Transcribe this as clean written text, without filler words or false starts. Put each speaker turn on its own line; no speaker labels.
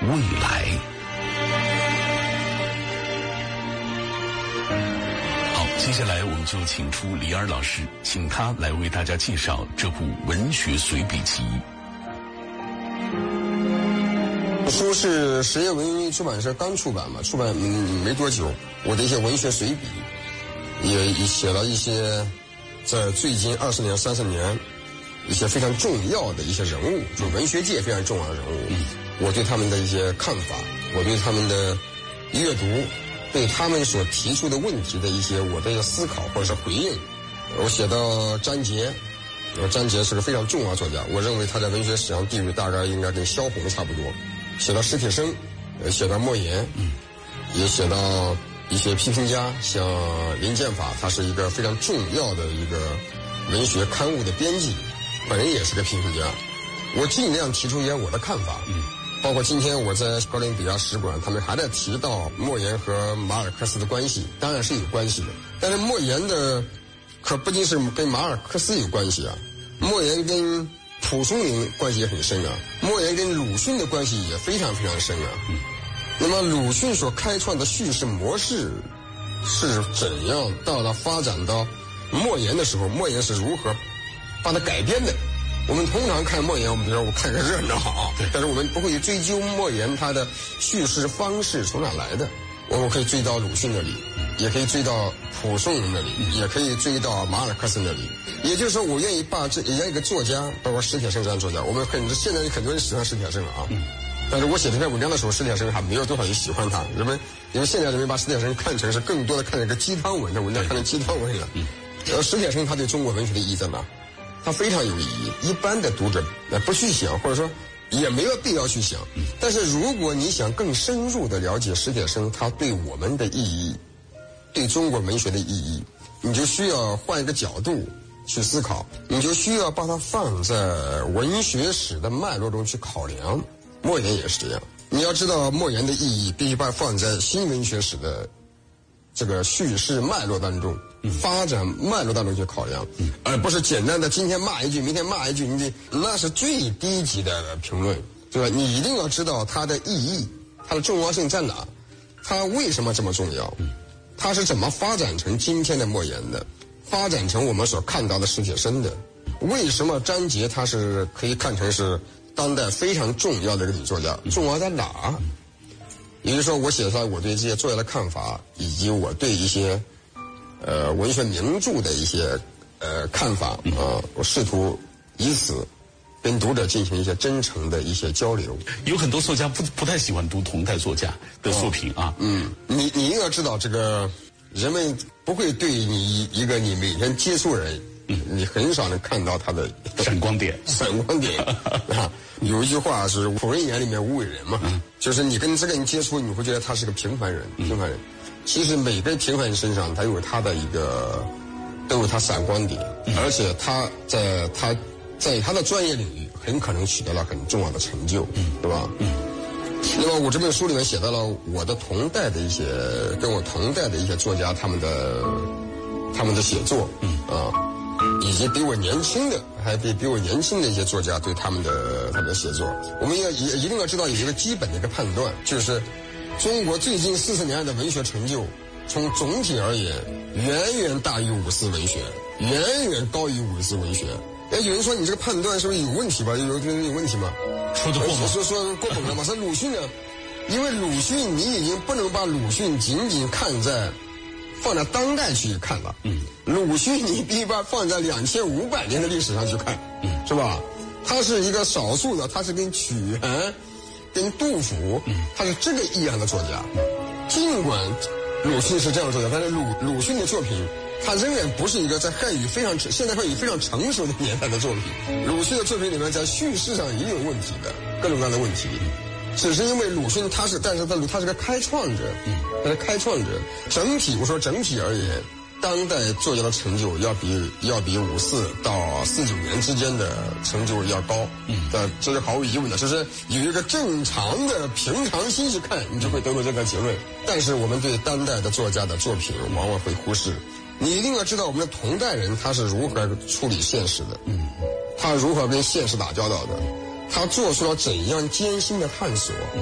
未来。好，接下来我们就请出李尔老师，请他来为大家介绍这部文学随笔集。
书是实验文艺出版社刚出版嘛，出版没多久，我的一些文学随笔也写了一些在最近20年30年一些非常重要的一些人物，就文学界非常重要的人物，我对他们的一些看法，我对他们的阅读，对他们所提出的问题的一些我的思考或者是回应。我写到张杰，张杰是个非常重要的作家，我认为他在文学史上地位大概应该跟萧红差不多。写到史铁生，写到莫言，也写到一些批评家，像林建法，他是一个非常重要的一个文学刊物的编辑，本人也是个批评家。我尽量提出一些我的看法，包括今天我在哥伦比亚使馆，他们还在提到莫言和马尔克斯的关系，当然是有关系的，但是莫言的可不仅是跟马尔克斯有关系啊，莫言跟蒲松龄关系也很深啊，莫言跟鲁迅的关系也非常非常深啊。那么鲁迅所开创的叙事模式是怎样到了发展到莫言的时候，莫言是如何把它改编的？我们通常看莫言，我们比如说我看个热闹啊，但是我们不会追究莫言他的叙事方式从哪来的。我们可以追到鲁迅那里，也可以追到蒲松龄那里，也可以追到马尔克斯那里。也就是说，我愿意把这样一个作家，包括史铁生这样作家，我们现在很多人喜欢史铁生了啊，但是我写这篇文章的时候，史铁生还没有多少人喜欢他，因为现在人们把史铁生看成是更多的看成一个鸡汤文的文章，看成鸡汤文了。史铁生他对中国文学的意义在哪？他非常有意义，一般的读者不去想，或者说也没有必要去想。但是如果你想更深入的了解史铁生他对我们的意义，对中国文学的意义，你就需要换一个角度去思考，你就需要把它放在文学史的脉络中去考量。莫言也是这样，你要知道莫言的意义，必须把它放在新文学史的这个叙事脉络当中，发展脉络当中去考量，而不是简单的今天骂一句，明天骂一句，那是最低级的评论，对吧？你一定要知道它的意义，它的重要性在哪，它为什么这么重要，它是怎么发展成今天的莫言的，发展成我们所看到的史铁生的，为什么张杰他是可以看成是当代非常重要的一个女作家，重要在哪？也就是说，我写出来我对这些作家的看法，以及我对一些文学名著的一些看法啊，我试图以此跟读者进行一些真诚的一些交流。
有很多作家不太喜欢读同代作家的作品啊。
你应该知道，这个人们不会对你一个你每天接触人，你很少能看到他的
闪光点
啊。有一句话是“古人眼里面无伟人”嘛，就是你跟这个人接触，你会觉得他是个平凡人。其实每个平凡人身上，他有他的都有他闪光点，而且他在他的专业领域很可能取得了很重要的成就，对吧？那么我这本书里面写到了我的同代的一些跟我同代的一些作家他们的写作，以及比我年轻的，还比我年轻的一些作家对他们的写作，我们一定要知道有一个基本的一个判断，就是中国最近40年的文学成就，从总体而言，远远大于五四文学，远远高于五四文学。有人说你这个判断是不是有问题吧？有问题吗？
说得过吗？
说过猛了吗？说鲁迅呢？因为鲁迅你已经不能把鲁迅仅仅放在当代去看了。鲁迅你必须把放在2500年的历史上去看，是吧？他是一个少数的，他是跟曲原、跟杜甫，他是这个意义上的作家。尽管鲁迅是这样的作家，但是鲁迅的作品，他仍然不是一个在现代汉语非常成熟的年代的作品。鲁迅的作品里面在叙事上也有问题的，各种各样的问题。只是因为鲁迅他是个开创者，他是开创者。整体而言，当代作家的成就要比54到49年之间的成就要高，这是毫无疑问的。就是有一个正常的平常心去看，你就会得到这个结论。但是我们对当代的作家的作品往往会忽视。你一定要知道我们的同代人他是如何处理现实的，他如何跟现实打交道的，他做出了怎样艰辛的探索。